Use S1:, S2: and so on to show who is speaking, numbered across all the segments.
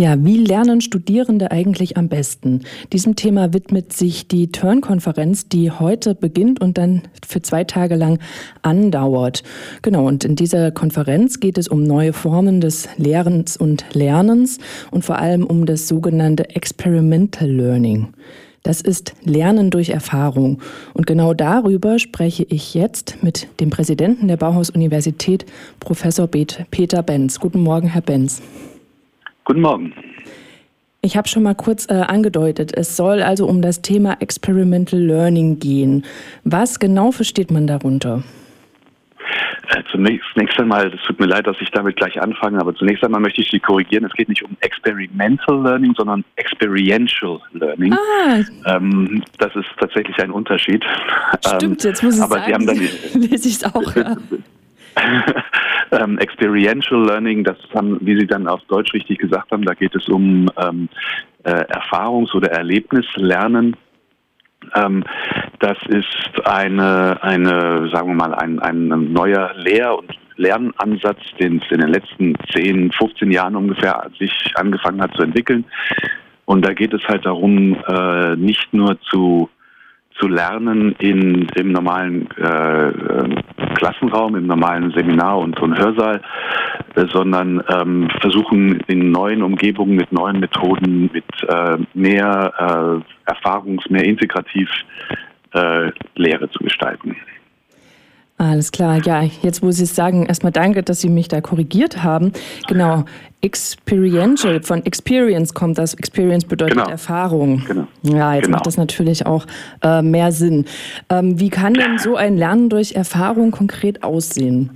S1: Ja, wie lernen Studierende eigentlich am besten? Diesem Thema widmet sich die Turn-Konferenz, die heute beginnt und dann für 2 Tage lang andauert. Genau, und in dieser Konferenz geht es um neue Formen des Lehrens und Lernens und vor allem um das sogenannte Experimental Learning. Das ist Lernen durch Erfahrung. Und genau darüber spreche ich jetzt mit dem Präsidenten der Bauhaus-Universität, Professor Peter Benz. Guten Morgen, Herr Benz.
S2: Guten Morgen.
S1: Ich habe schon mal kurz angedeutet, es soll also um das Thema Experimental Learning gehen. Was genau versteht man darunter?
S2: Zunächst einmal, es tut mir leid, dass ich damit gleich anfange, aber zunächst einmal möchte ich Sie korrigieren. Es geht nicht um Experimental Learning, sondern Experiential Learning. Das ist tatsächlich ein Unterschied.
S1: Stimmt, jetzt muss ich
S2: aber
S1: sagen,
S2: Sie haben dann
S1: lese ich es auch, ja.
S2: Experiential Learning, das haben, wie Sie dann auf Deutsch richtig gesagt haben, da geht es um Erfahrungs- oder Erlebnislernen. Das ist sagen wir mal, ein neuer Lehr- und Lernansatz, den es in den letzten 10, 15 Jahren ungefähr sich angefangen hat zu entwickeln. Und da geht es halt darum, nicht nur zu lernen im normalen Klassenraum, im normalen Seminar- und Hörsaal, sondern versuchen in neuen Umgebungen, mit neuen Methoden, mit mehr mehr integrativ Lehre zu gestalten.
S1: Alles klar, ja, jetzt wo Sie es sagen, erstmal danke, dass Sie mich da korrigiert haben. Genau, Experiential, von Experience kommt das, Experience bedeutet Erfahrung.
S2: Genau.
S1: Ja, jetzt macht das natürlich auch mehr Sinn. Wie kann denn so ein Lernen durch Erfahrung konkret aussehen?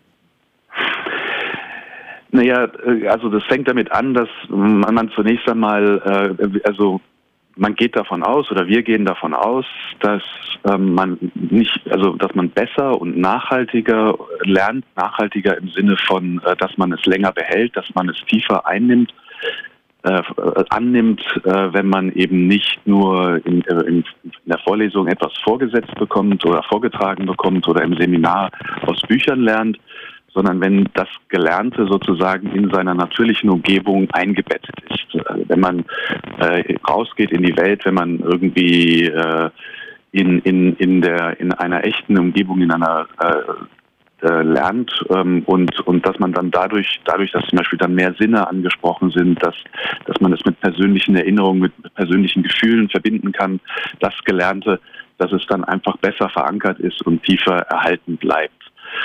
S2: Naja, also das fängt damit an, dass man zunächst einmal, man geht davon aus, oder wir gehen davon aus, dass dass man besser und nachhaltiger lernt, nachhaltiger im Sinne von, dass man es länger behält, dass man es tiefer annimmt, wenn man eben nicht nur in der Vorlesung etwas vorgesetzt bekommt oder vorgetragen bekommt oder im Seminar aus Büchern lernt, sondern wenn das Gelernte sozusagen in seiner natürlichen Umgebung eingebettet ist. Wenn man rausgeht in die Welt, wenn man irgendwie in einer echten Umgebung, in einer lernt und dass man dann dadurch, dass zum Beispiel dann mehr Sinne angesprochen sind, dass man es mit persönlichen Erinnerungen, mit persönlichen Gefühlen verbinden kann, das Gelernte, dass es dann einfach besser verankert ist und tiefer erhalten bleibt.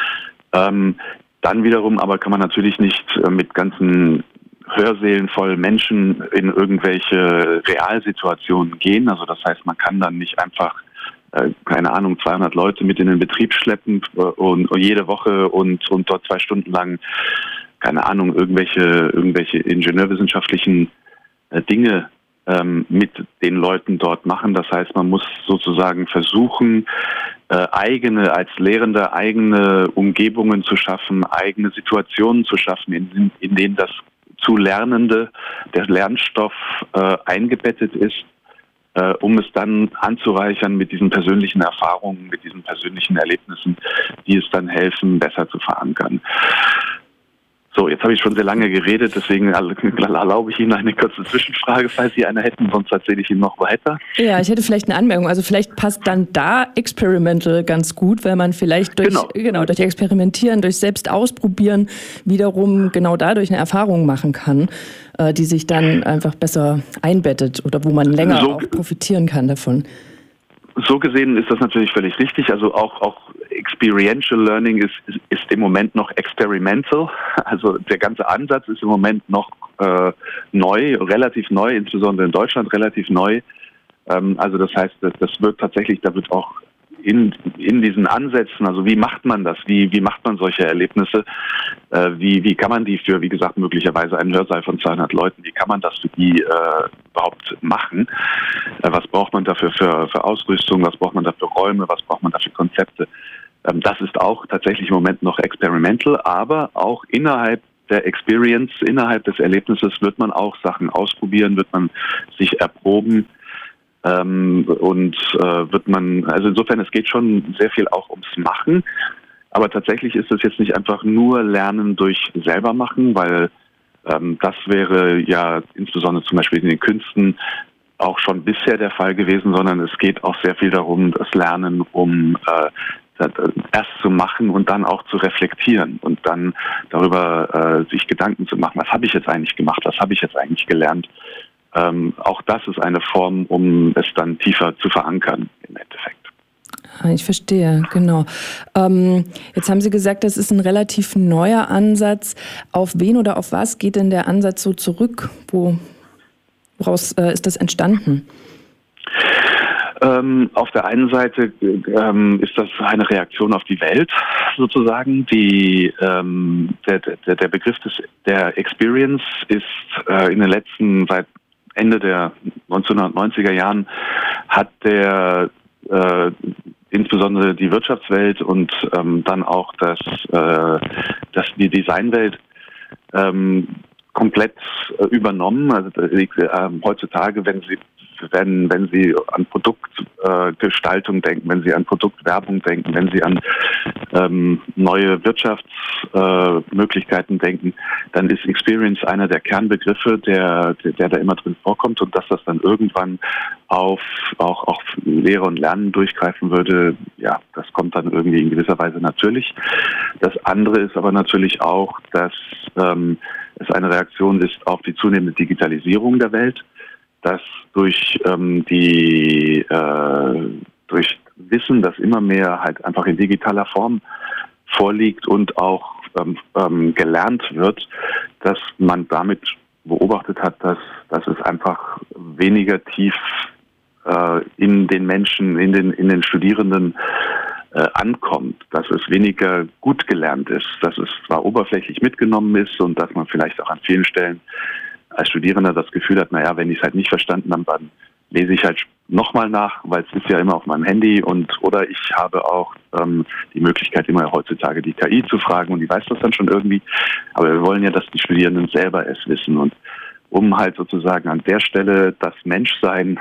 S2: Dann wiederum aber kann man natürlich nicht mit ganzen Hörsälen voll Menschen in irgendwelche Realsituationen gehen. Also das heißt, man kann dann nicht einfach 200 Leute mit in den Betrieb schleppen und jede Woche und dort 2 Stunden lang, irgendwelche ingenieurwissenschaftlichen Dinge mit den Leuten dort machen. Das heißt, man muss sozusagen versuchen, als Lehrender eigene Umgebungen zu schaffen, eigene Situationen zu schaffen, in denen das zu Lernende, der Lernstoff eingebettet ist, um es dann anzureichern mit diesen persönlichen Erfahrungen, mit diesen persönlichen Erlebnissen, die es dann helfen, besser zu verankern. So, jetzt habe ich schon sehr lange geredet, deswegen erlaube ich Ihnen eine kurze Zwischenfrage, falls Sie eine hätten, sonst erzähle ich Ihnen noch weiter.
S1: Ja, ich hätte vielleicht eine Anmerkung. Also vielleicht passt dann da Experimental ganz gut, weil man vielleicht durch Experimentieren, durch selbst ausprobieren wiederum genau dadurch eine Erfahrung machen kann, die sich dann einfach besser einbettet oder wo man länger auch profitieren kann davon.
S2: So gesehen ist das natürlich völlig richtig. Also auch Experiential Learning ist im Moment noch experimental. Also der ganze Ansatz ist im Moment noch neu, relativ neu, insbesondere in Deutschland relativ neu. Also das heißt, das wird tatsächlich, da wird auch in diesen Ansätzen, also wie macht man das? Wie macht man solche Erlebnisse? Wie kann man die für, wie gesagt, möglicherweise einen Hörsaal von 200 Leuten, wie kann man das für die überhaupt machen? Was braucht man dafür für Ausrüstung? Was braucht man dafür Räume? Was braucht man dafür Konzepte? Das ist auch tatsächlich im Moment noch experimental, aber auch innerhalb der Experience, innerhalb des Erlebnisses wird man auch Sachen ausprobieren, wird man sich erproben. Also insofern, es geht schon sehr viel auch ums Machen, aber tatsächlich ist es jetzt nicht einfach nur Lernen durch selber machen, weil Das wäre ja insbesondere zum Beispiel in den Künsten auch schon bisher der Fall gewesen, sondern es geht auch sehr viel darum, das Lernen, erst zu machen und dann auch zu reflektieren und dann darüber sich Gedanken zu machen, was habe ich jetzt eigentlich gemacht, was habe ich jetzt eigentlich gelernt. Auch das ist eine Form, um es dann tiefer zu verankern im Endeffekt.
S1: Ich verstehe, genau. Jetzt haben Sie gesagt, das ist ein relativ neuer Ansatz. Auf wen oder auf was geht denn der Ansatz so zurück? Woraus ist das entstanden?
S2: Auf der einen Seite ist das eine Reaktion auf die Welt sozusagen. Der Begriff der Experience ist in den letzten, seit Ende der 1990er Jahren, hat insbesondere die Wirtschaftswelt und dann auch die Designwelt komplett übernommen. Also heutzutage, wenn Sie an Produktgestaltung denken, wenn Sie an Produktwerbung denken, wenn Sie an neue Wirtschaftsmöglichkeiten denken, dann ist Experience einer der Kernbegriffe, der da immer drin vorkommt, und dass das dann irgendwann auch auf Lehre und Lernen durchgreifen würde, ja, das kommt dann irgendwie in gewisser Weise natürlich. Das andere ist aber natürlich auch, dass es eine Reaktion ist auf die zunehmende Digitalisierung der Welt, dass durch Wissen, das immer mehr halt einfach in digitaler Form vorliegt und auch gelernt wird, dass man damit beobachtet hat, dass es einfach weniger tief in den Menschen, in den Studierenden ankommt, dass es weniger gut gelernt ist, dass es zwar oberflächlich mitgenommen ist und dass man vielleicht auch an vielen Stellen als Studierender das Gefühl hat, naja, wenn ich es halt nicht verstanden habe, dann lese ich halt nochmal nach, weil es ist ja immer auf meinem Handy, oder ich habe auch die Möglichkeit, immer heutzutage die KI zu fragen, und die weiß das dann schon irgendwie. Aber wir wollen ja, dass die Studierenden selber es wissen, und um halt sozusagen an der Stelle das Menschsein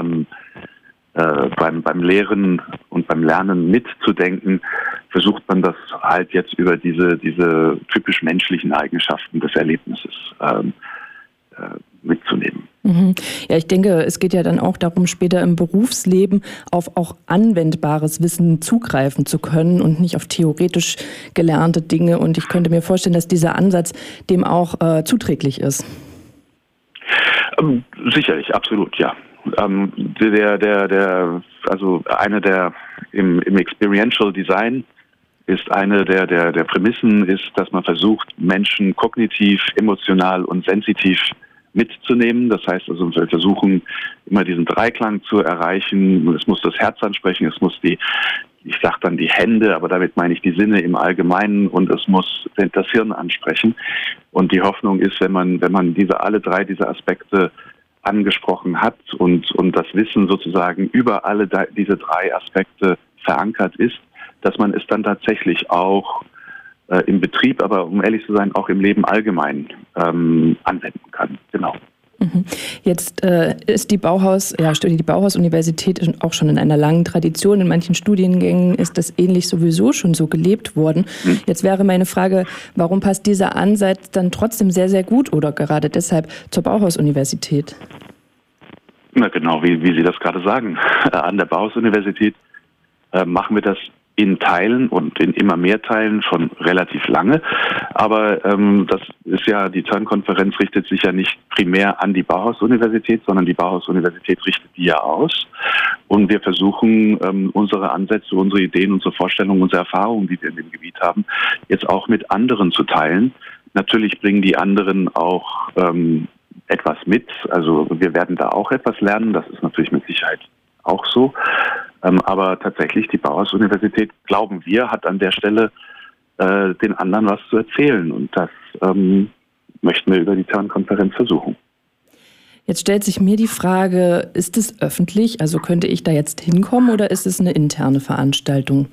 S2: beim Lehren und beim Lernen mitzudenken, versucht man das halt jetzt über diese typisch menschlichen Eigenschaften des Erlebnisses mitzunehmen.
S1: Ja, ich denke, es geht ja dann auch darum, später im Berufsleben auf auch anwendbares Wissen zugreifen zu können und nicht auf theoretisch gelernte Dinge. Und ich könnte mir vorstellen, dass dieser Ansatz dem auch zuträglich ist.
S2: Sicherlich, absolut, ja. Im Experiential Design ist eine der Prämissen ist, dass man versucht, Menschen kognitiv, emotional und sensitiv mitzunehmen. Das heißt also, wir versuchen immer diesen Dreiklang zu erreichen. Es muss das Herz ansprechen, es muss die Hände, aber damit meine ich die Sinne im Allgemeinen, und es muss das Hirn ansprechen. Und die Hoffnung ist, wenn man alle drei diese Aspekte angesprochen hat und das Wissen sozusagen über diese drei Aspekte verankert ist, dass man es dann tatsächlich auch im Betrieb, aber um ehrlich zu sein, auch im Leben allgemein anwenden kann. Genau.
S1: Jetzt ist die Bauhaus-Universität auch schon in einer langen Tradition. In manchen Studiengängen ist das ähnlich sowieso schon so gelebt worden. Jetzt wäre meine Frage, warum passt dieser Ansatz dann trotzdem sehr, sehr gut oder gerade deshalb zur Bauhaus-Universität?
S2: Na genau, wie Sie das gerade sagen. An der Bauhaus-Universität machen wir das in Teilen und in immer mehr Teilen schon relativ lange. Aber das ist ja, die TURN-Konferenz richtet sich ja nicht primär an die Bauhaus-Universität, sondern die Bauhaus-Universität richtet die ja aus. Und wir versuchen, unsere Ansätze, unsere Ideen, unsere Vorstellungen, unsere Erfahrungen, die wir in dem Gebiet haben, jetzt auch mit anderen zu teilen. Natürlich bringen die anderen auch etwas mit. Also wir werden da auch etwas lernen. Das ist natürlich mit Sicherheit auch so. Aber tatsächlich, die Bauhaus-Universität, glauben wir, hat an der Stelle den anderen was zu erzählen. Und das möchten wir über die TURN-Konferenz versuchen.
S1: Jetzt stellt sich mir die Frage, ist es öffentlich? Also könnte ich da jetzt hinkommen oder ist es eine interne Veranstaltung?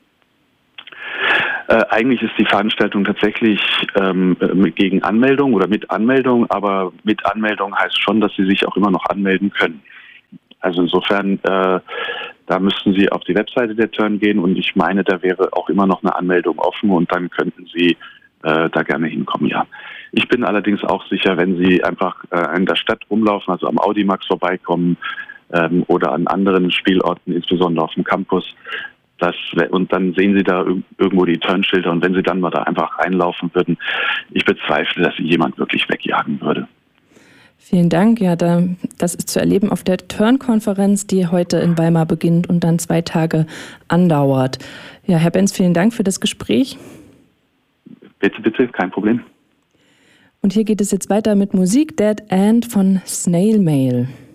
S2: Eigentlich ist die Veranstaltung tatsächlich gegen Anmeldung oder mit Anmeldung, aber mit Anmeldung heißt schon, dass Sie sich auch immer noch anmelden können. Also insofern, da müssten Sie auf die Webseite der TURN gehen, und ich meine, da wäre auch immer noch eine Anmeldung offen, und dann könnten Sie da gerne hinkommen, ja. Ich bin allerdings auch sicher, wenn Sie einfach in der Stadt rumlaufen, also am Audimax vorbeikommen oder an anderen Spielorten, insbesondere auf dem Campus, und dann sehen Sie da irgendwo die Turnschilder und wenn Sie dann mal da einfach reinlaufen würden, ich bezweifle, dass Sie jemand wirklich wegjagen würde.
S1: Vielen Dank. Ja, das ist zu erleben auf der Turn-Konferenz, die heute in Weimar beginnt und dann 2 Tage andauert. Ja, Herr Benz, vielen Dank für das Gespräch.
S2: Bitte, kein Problem.
S1: Und hier geht es jetzt weiter mit Musik, Dead End von Snail Mail.